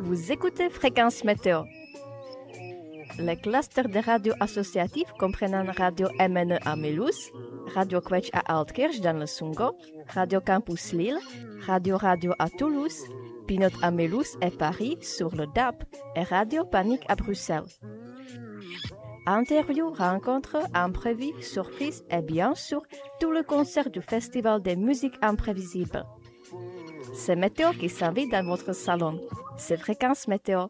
Vous écoutez Fréquence Météo. Les clusters de radios associatifs comprennent Radio MNE à Mulhouse, Radio Quetch à Altkirch dans le Sungo, Radio Campus Lille, Radio à Toulouse, Pinot à Mulhouse et Paris sur le DAB et Radio Panique à Bruxelles. Interviews, rencontres, imprévus, surprises et bien sûr tout le concert du Festival des musiques imprévisibles. C'est Météo qui s'invite dans votre salon. C'est Fréquence Météo.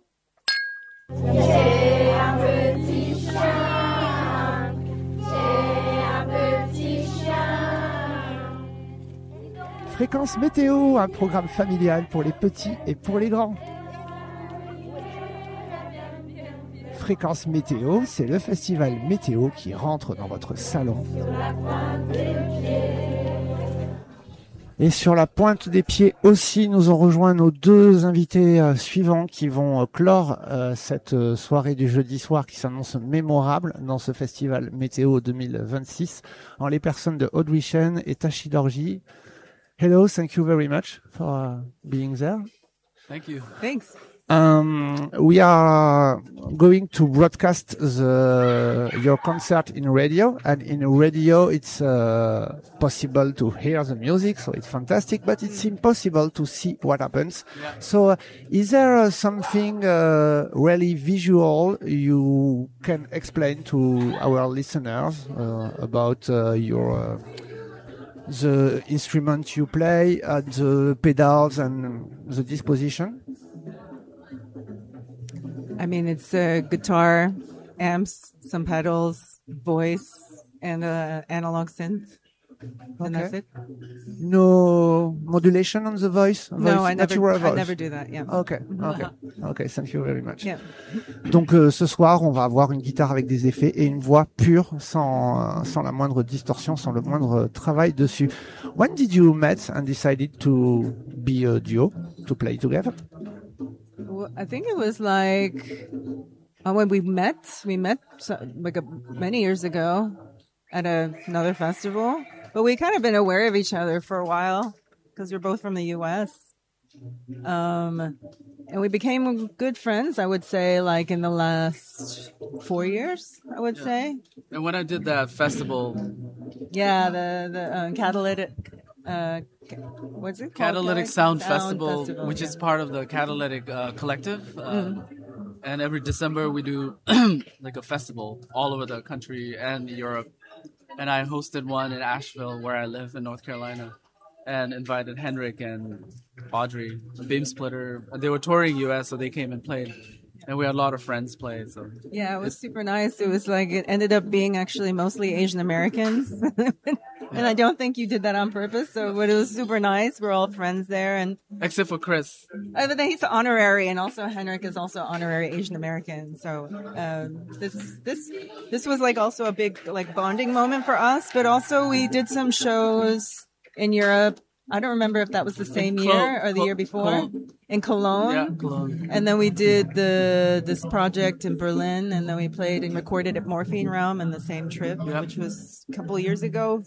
J'ai un petit chien, j'ai un petit chien. Fréquence Météo, un programme familial pour les petits et pour les grands. Fréquence Météo, c'est le festival météo qui rentre dans votre salon. Et sur la pointe des pieds aussi, nous ont rejoint nos deux invités suivants qui vont clore cette soirée du jeudi soir qui s'annonce mémorable dans ce festival météo 2026 en les personnes de Audrey Chen et Tashi Dorji. Hello, thank you very much for being there. Thank you. Thanks. We are going to broadcast your concert in radio, and in radio it's possible to hear the music, so it's fantastic, but it's impossible to see what happens. Yeah. So is there something really visual you can explain to our listeners about your the instrument you play, the pedals and the disposition? I mean, it's a guitar, amps, some pedals, voice, and analog synth. And that's it. No modulation on the voice? No, I natural voice. never do that. Yeah. Okay. Thank you very much. Yeah. Donc ce soir, on va avoir une guitare avec des effets et une voix pure, sans la moindre distorsion, sans le moindre travail dessus. When did you meet and decided to be a duo, to play together? Well, I think it was like when we met many years ago at another festival. But we kind of been aware of each other for a while because we're both from the U.S. And we became good friends, I would say, like in the last 4 years, I would say. And when I did that festival... Yeah, the Catalytic... what's it called? Catalytic Sound Festival, which is part of the Catalytic Collective. And every December we do like a festival all over the country and Europe. And I hosted one in Asheville, where I live in North Carolina, and invited Henrik and Audrey, a Beam Splitter. They were touring US, so they came and played. And we had a lot of friends play. So yeah, it was super nice. It was like, it ended up being actually mostly Asian Americans. And I don't think you did that on purpose. But it was super nice. We're all friends there. And except for Chris. But then he's honorary, and also Henrik is also honorary Asian American. So this was like also a big like bonding moment for us. But also we did some shows in Europe. I don't remember if that was the same year or the year before. In Cologne. Yeah, Cologne. And then we did this project in Berlin, and then we played and recorded at Morphine Realm in the same trip, which was a couple years ago.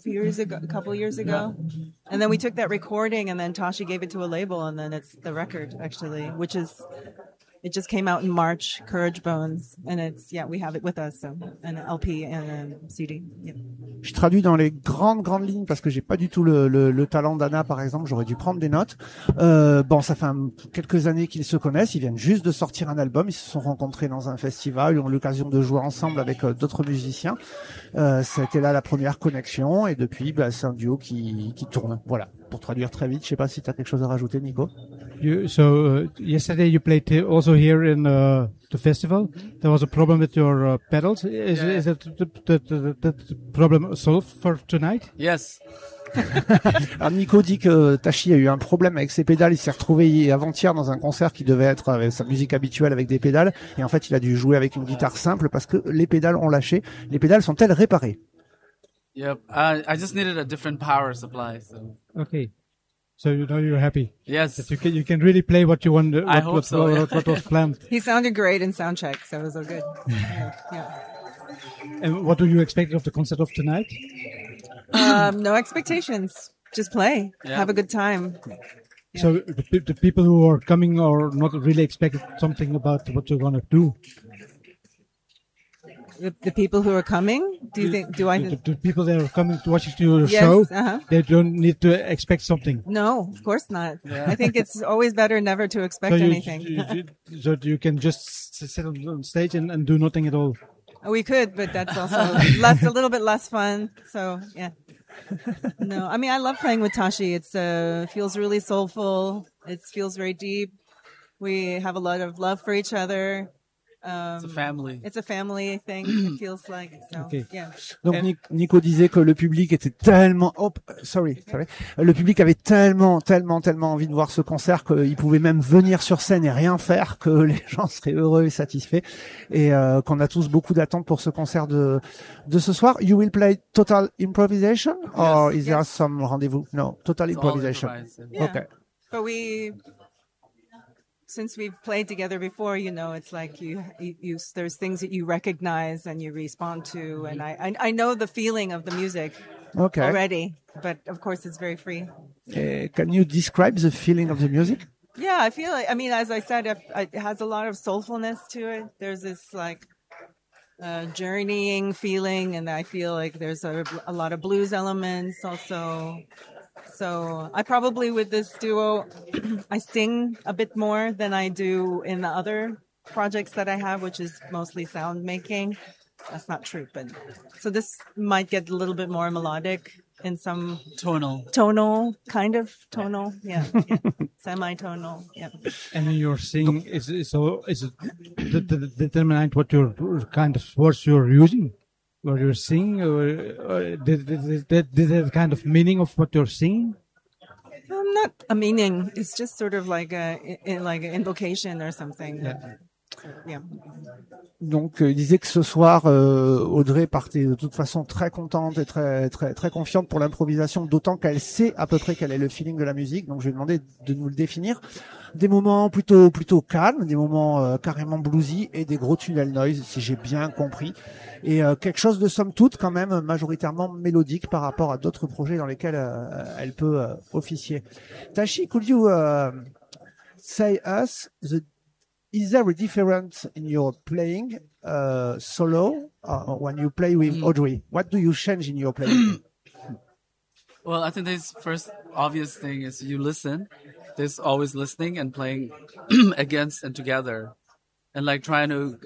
And then we took that recording, and then Tashi gave it to a label, and then it's the record, actually, which is... It just came out in March, Courage Bones, and we have it with us, so an LP and a CD. Yeah. Je traduis dans les grandes lignes parce que j'ai pas du tout le talent d'Anna, par exemple. J'aurais dû prendre des notes. Ça fait quelques années qu'ils se connaissent. Ils viennent juste de sortir un album. Ils se sont rencontrés dans un festival. Ils ont eu l'occasion de jouer ensemble avec d'autres musiciens. C'était là la première connexion, et depuis, c'est un duo qui tourne. Voilà. Pour traduire très vite, je sais pas si tu as quelque chose à rajouter, Nico. Yesterday you played also here in the festival. There was a problem with your pedals. Is that the problem solved for tonight? Yes. Alors Nico dit que Tashi a eu un problème avec ses pédales. Il s'est retrouvé avant-hier dans un concert qui devait être avec sa musique habituelle avec des pédales, et en fait il a dû jouer avec une guitare simple parce que les pédales ont lâché. Les pédales sont-elles réparées? Yep. I just needed a different power supply. So. Okay. So you're happy. Yes. That you can really play what you want. I hope so. What was planned. He sounded great in soundcheck, so it was all good. Yeah. And what do you expect of the concert of tonight? No expectations. Just play. Yeah. Have a good time. So the people who are coming are not really expecting something about what you're going to do. The people who are coming, do you think? Do I? The people that are coming to watch your Yes, show, uh-huh. they don't need to expect something. No, of course not. I think it's always better never to expect anything. So you can just sit on stage and do nothing at all. We could, but that's also a little bit less fun. So yeah. No, I mean I love playing with Tashi. It's feels really soulful. It feels very deep. We have a lot of love for each other. It's a family. It's a family thing. It feels like so. Okay. Yeah. Donc Nico disait que le public était tellement, le public avait tellement envie de voir ce concert qu'il pouvait même venir sur scène et rien faire, que les gens seraient heureux et satisfaits, et qu'on a tous beaucoup d'attentes pour ce concert de ce soir. You will play total improvisation, or is there some rendezvous? No, total improvisation. Yeah. Okay. But since we've played together before, it's like you there's things that you recognize and you respond to, and I know the feeling of the music already, but of course it's very free. Can you describe the feeling of the music? Yeah, I feel like, as I said, it has a lot of soulfulness to it. There's this like journeying feeling, and I feel like there's a lot of blues elements also. So I probably, with this duo, I sing a bit more than I do in the other projects that I have, which is mostly sound making. That's not true, but so this might get a little bit more melodic in some tonal, yeah. Semi-tonal, yeah. And in your singing, is it determined what your kind of words you're using? What you're singing, or did that kind of meaning of what you're singing? Not a meaning. It's just sort of like an invocation or something. Yeah. Donc, il disait que ce soir, Audrey partait de toute façon très contente et très très très confiante pour l'improvisation, d'autant qu'elle sait à peu près quel est le feeling de la musique. Donc, je lui ai demandé de nous le définir. Des moments plutôt calmes, des moments carrément bluesy et des gros tunnel noise, si j'ai bien compris. Et quelque chose de somme toute quand même majoritairement mélodique par rapport à d'autres projets dans lesquels elle peut officier. Tashi, could you say us is there a difference in your playing solo when you play with Audrey? What do you change in your playing? Well, I think this first obvious thing is you listen. There's always listening and playing against and together, and like trying to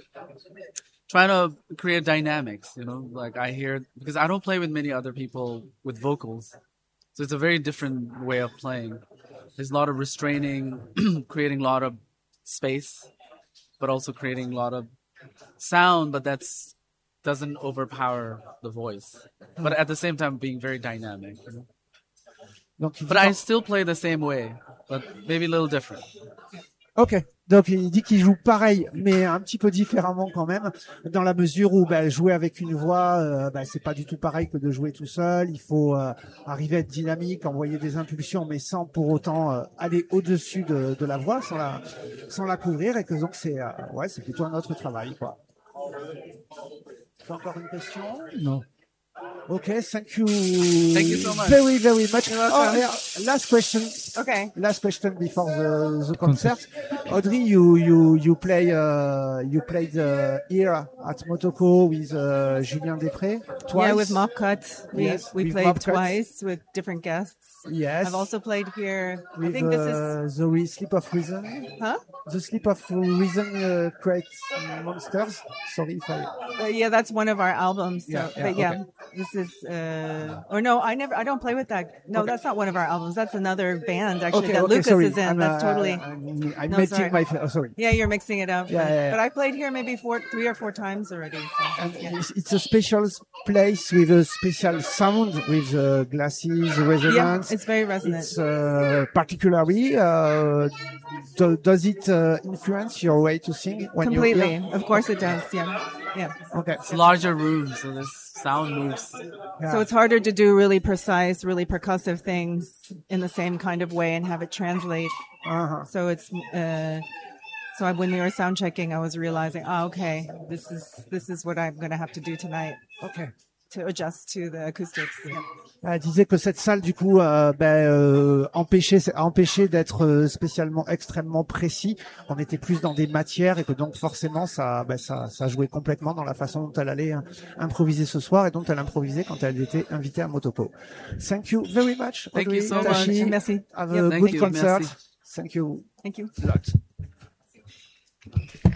create dynamics. Like I hear, because I don't play with many other people with vocals, so it's a very different way of playing. There's a lot of restraining, creating a lot of space, but also creating a lot of sound, but that's doesn't overpower the voice, but at the same time being very dynamic. But I still play the same way, but maybe a little different. Ok, donc il dit qu'il joue pareil, mais un petit peu différemment quand même, dans la mesure où jouer avec une voix, c'est pas du tout pareil que de jouer tout seul. Il faut arriver à être dynamique, envoyer des impulsions, mais sans pour autant aller au-dessus de la voix, sans la couvrir, et que donc c'est plutôt un autre travail, quoi. Encore une question? Non. Okay, thank you. Thank you so much. Very, very much. Last question. Okay. Last question before the concert. Audrey, you played here at Motoko with Julien Després twice. Yeah, with Mopcut. We played Mopcut. Twice with different guests. Yes. I've also played here. With, I think this is the Sleep of Reason. Huh? The Sleep of Reason creates monsters. Sorry if I. Yeah, that's one of our albums. So, Yeah, okay. This is or no, I don't play with that. No, Okay. That's not one of our albums. That's another band actually Okay, that okay, Lucas sorry. is in. That's totally. I'm No, mixing sorry. sorry. Yeah, you're mixing it up. Yeah. But I played here maybe 3 or 4 times already. So, And yeah. it's a special place with a special sound with glasses, Yeah, resonance. it's very resonant. It's particularly, does it influence your way to sing when you Completely. hear? Of course it does. Yeah. Okay. It's a larger room, so this sound moves. Yeah. So it's harder to do really precise, really percussive things in the same kind of way and have it translate. Uh-huh. So it's when we were sound checking, I was realizing, okay, this is what I'm going to have to do tonight. Okay. to adjust to the acoustics. Yeah. Elle disait que cette salle, du coup, empêchait d'être spécialement extrêmement précis. On était plus dans des matières et que donc forcément ça jouait complètement dans la façon dont elle allait improviser ce soir et dont elle improvisait quand elle était invitée à Motopo. Thank you very much. Thank you so Tashi. much. Merci. Have Yeah, a thank good you. concert. Merci. Thank you. Thank you. Lot.